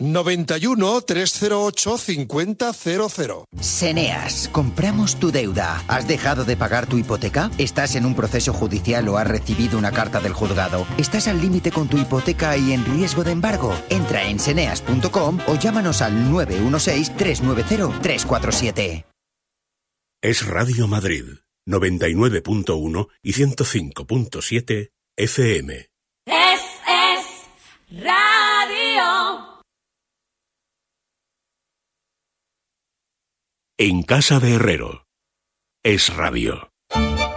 91 308 5000. Seneas, compramos tu deuda. ¿Has dejado de pagar tu hipoteca? ¿Estás en un proceso judicial o has recibido una carta del juzgado? ¿Estás al límite con tu hipoteca y en riesgo de embargo? Entra en seneas.com o llámanos al 916-390-347. Es Radio Madrid, 99.1 y 105.7 FM. Es Radio. En casa de Herrero. Es radio.